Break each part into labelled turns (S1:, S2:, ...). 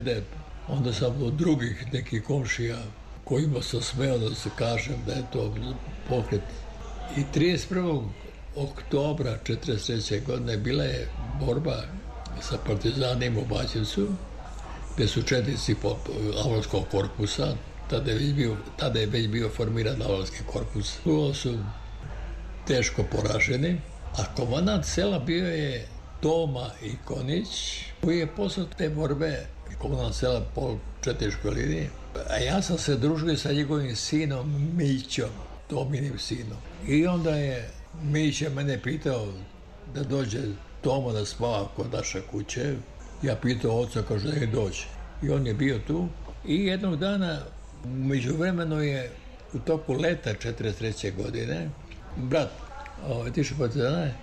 S1: Onda sam od drugih nekih komšija kojima sam smeo da se kažem da je to pokret. I 31. oktobra 1943. godine bila je borba sa partizanima u Baćevcu, gde su četnici Avalskog korpusa, tada je već bio formiran Avalski korpus. Prvo su teško poraženi, a komandant sela bio je Toma Ikonić, koji je posle te borbe komandant sela po četničkoj liniji. A ja sam se družio sa njegovim sinom Mićom, Tominim sinom. I onda je Mić mene pitao da dođe Toma da spava kod naše kuće. Ja pitao oca, kaže da je dođe. I on je bio tu. I jednog dana, međuvremeno je u toku leta 1943. godine, brat otišao partizane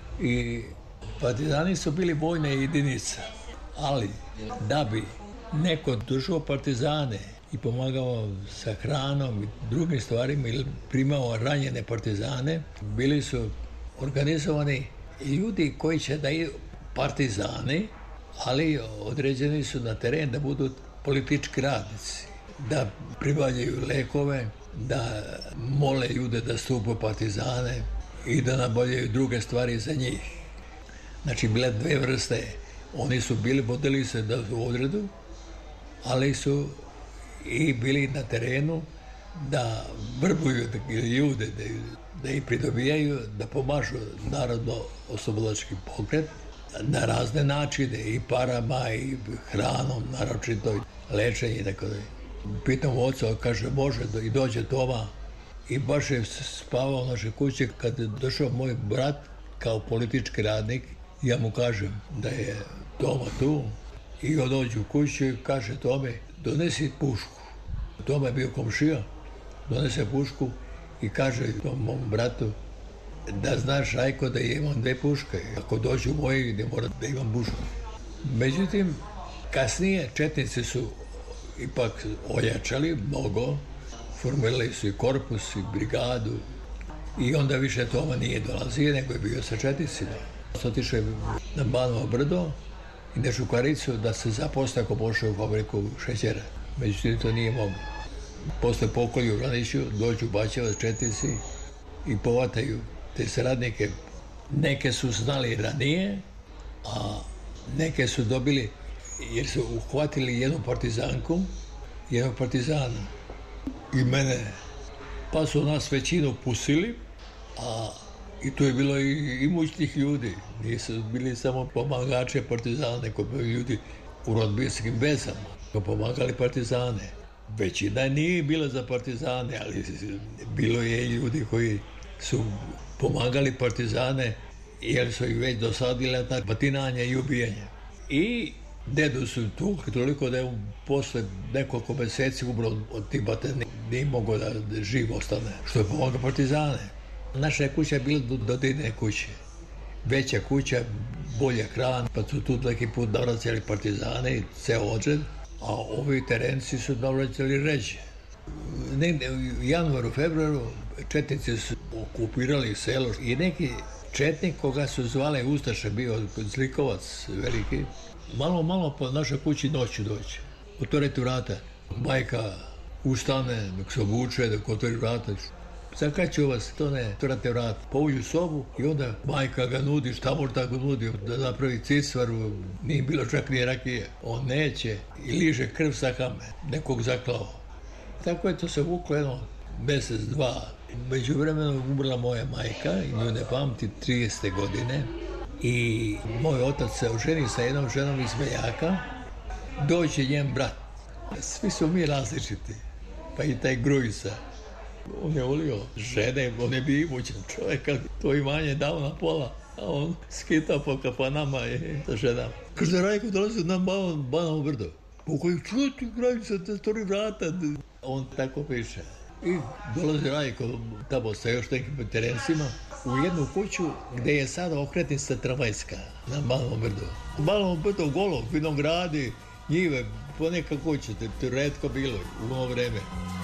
S1: i partizani su bili vojne jedinice. Ali da bi neko držao partizane i pomagao sa hranom i drugim stvarima ili primao ranjene partizane, bili su organizovani ljudi koji će da idu partizani, ali određeni su na teren da budu politički radnici, da pribavljaju lekove, da mole ljude da stupe partizane i da nabavljaju druge stvari za njih. Znači, bile dve vrste. Oni su vodili se da u odredu, ali su i bili na terenu da vrbuju ljude, da ih pridobijaju, da pomažu narodno-oslobodilački pokret na razne načine, i parama, i hranom, naročito lečenje i tako dalje. Pitam oca, kaže može, i dođe Toma i baš je spavao u našoj kući. Kad je došao moj brat kao politički radnik, ja mu kažem da je Toma tu i on dođe u kuću i kaže Tome, donesi pušku. Toma je bio komšija, donese pušku i kaže tom mom bratu da znaš, Rajko, da imam dve puške. Ako dođu moji, ne mora da imam pušku. Međutim, kasnije četnici su ipak ojačali mnogo, formirali su i korpus i brigadu i onda više Toma nije dolazio, nego je bio sa četnicima. Otišao je na Banovo brdo i na Žukaricu da se zaposle ako pošao u fabriku šećera. Međutim, to nije moglo. Posle pokolju u Vraniću dođu Baćevac četnici i povataju te saradnike. Neke su znali ranije, a neke su dobili jer su uhvatili jednu partizanku, jednog partizana i mene. Pa su nas većinu pustili, a i tu je bilo i imućnih ljudi. Nisu bili samo pomagače partizana, nego bili ljudi u rodbinskim vezama, koji pomagali partizane. Većina nije bila za partizane, ali bilo je i ljudi koji su pomagali partizane jer su ih već dosadili na batinanje i ubijanje. I dedu su tu, toliko da je posle nekoliko meseci umro od tih batina, nije mogao da živ ostane, što je pomagao partizane. Naša kuća je bila do Dine kuće. Veća kuća, bolja hrana, pa su tu neki put navraćali partizane, ceo odred, a ovi terenci su navraćali ređe. Negde u januaru, februaru četnici su okupirali selo i neki četnik koga su zvali Ustaša, bio zlikovac veliki, malo po našoj kući noću dođe. Otvorite vrata, majka ustane, dok se obuče, dok otvori vrata. Zakaću vas, to ne, otvorite vrata. Pouđu u sobu i onda majka ga nudi, šta može tako nudi, da napravi cicvaru, nije bilo čak ni rakije. On neće i liže krv sa kame, nekog zaklao. Tako je to se vuklo jedno mesec, dva. Međuvremeno umrla moja majka, i nju ne pamti, 30. godine. I moj otac se oženi sa jednom ženom iz Veljaka, dođe njen brat. Svi su mi različiti, pa i taj Grujica. On je volio žene, on je bio imućan čovjek, to imanje dao na pola, a on skitao po kafanama i sa ženama. Kaže, Rajko dolazi na Banovo brdo. Po koji čuti, Grujica, da stvori vrata. On tako piše. I dolazi Rajko tamo sa još nekim terencima u jednu kuću gde je sada okretnica tramvajska na Banovom brdu. U Banovom brdu golo, vinogradi, njive, poneka kuća, to je retko bilo u ono vreme.